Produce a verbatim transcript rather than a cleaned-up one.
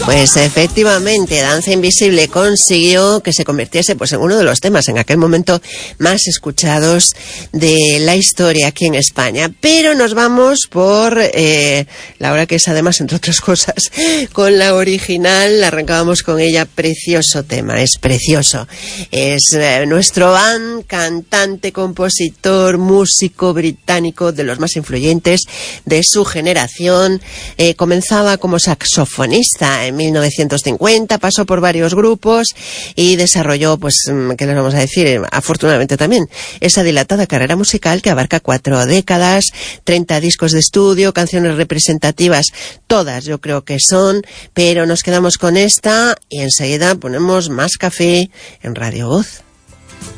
Pues efectivamente, Danza Invisible consiguió que se convirtiese pues en uno de los temas en aquel momento más escuchados de la historia aquí en España. Pero nos vamos por eh, la hora que es además, entre otras cosas, con la original. Arrancábamos con ella, precioso tema, es precioso. Es eh, nuestro Van, cantante, compositor, músico británico de los más influyentes de su generación. Eh, comenzaba como saxofonista en mil novecientos cincuenta, pasó por varios grupos y desarrolló, pues, ¿qué les vamos a decir? Afortunadamente también, esa dilatada carrera musical que abarca cuatro décadas, treinta discos de estudio, canciones representativas, todas yo creo que son, pero nos quedamos con esta y enseguida ponemos más café en Radio Voz.